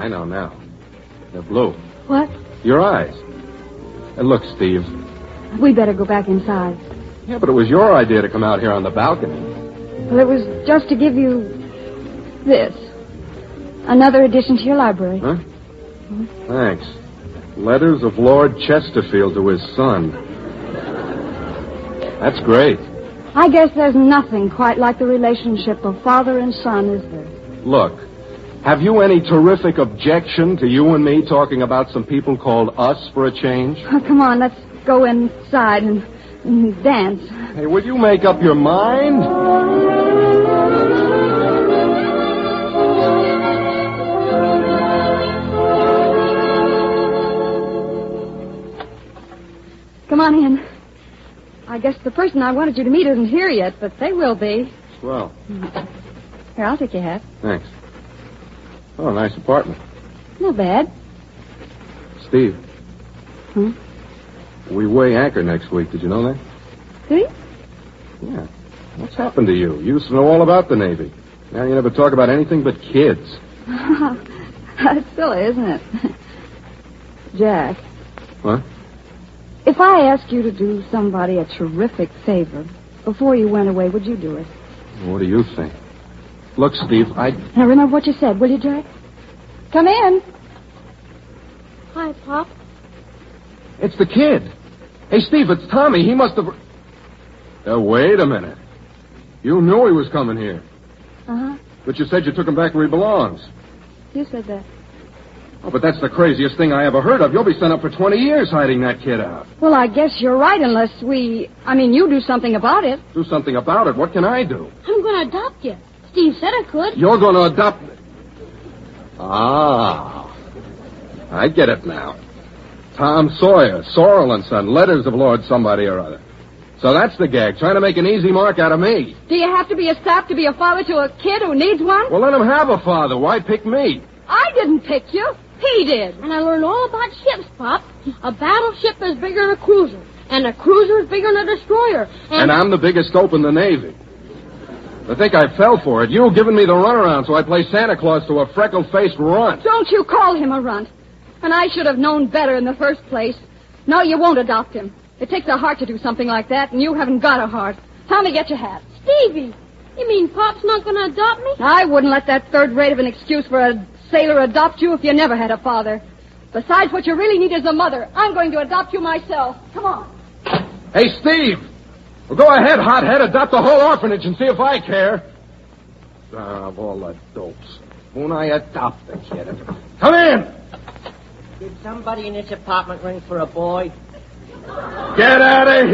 I know now. They're blue. What? Your eyes. And look, Steve. We better go back inside. Yeah, but it was your idea to come out here on the balcony. Well, it was just to give you this. Another addition to your library. Huh? Thanks. Letters of Lord Chesterfield to his son. That's great. I guess there's nothing quite like the relationship of father and son, is there? Look, have you any terrific objection to you and me talking about some people called us for a change? Oh, come on, let's go inside and dance. Hey, will you make up your mind? Come on in. I guess the person I wanted you to meet isn't here yet, but they will be. Swell. Here, I'll take your hat. Thanks. Oh, nice apartment. Not bad. Steve. Hmm? We weigh anchor next week. Did you know that? Do you? Yeah. What's happened to you? You used to know all about the Navy. Now you never talk about anything but kids. That's silly, isn't it? Jack. What? If I asked you to do somebody a terrific favor before you went away, would you do it? What do you think? Look, Steve, Now remember what you said, will you, Jack? Come in. Hi, Pop. It's the kid. Hey, Steve, it's Tommy. He must have... wait a minute. You knew he was coming here. Uh-huh. But you said you took him back where he belongs. You said that. Oh, but that's the craziest thing I ever heard of. You'll be sent up for 20 years hiding that kid out. Well, I guess you're right unless you do something about it. Do something about it. What can I do? I'm going to adopt you. Steve said I could. You're going to adopt... Ah. I get it now. Tom Sawyer, Sorrel and Son, letters of Lord somebody or other. So that's the gag, trying to make an easy mark out of me. Do you have to be a sap to be a father to a kid who needs one? Well, let him have a father. Why pick me? I didn't pick you. He did. And I learned all about ships, Pop. A battleship is bigger than a cruiser. And a cruiser is bigger than a destroyer. And I'm the biggest dope in the Navy. I think I fell for it. You giving me the runaround, so I play Santa Claus to a freckle-faced runt. Don't you call him a runt. And I should have known better in the first place. No, you won't adopt him. It takes a heart to do something like that, and you haven't got a heart. Tommy, get your hat. Stevie, you mean Pop's not going to adopt me? I wouldn't let that third rate of an excuse for a sailor adopt you if you never had a father. Besides, what you really need is a mother. I'm going to adopt you myself. Come on. Hey, Steve! Well, go ahead, hothead. Adopt the whole orphanage and see if I care. Of all the dopes. Won't I adopt the kid? Come in! Did somebody in this apartment ring for a boy? Get out of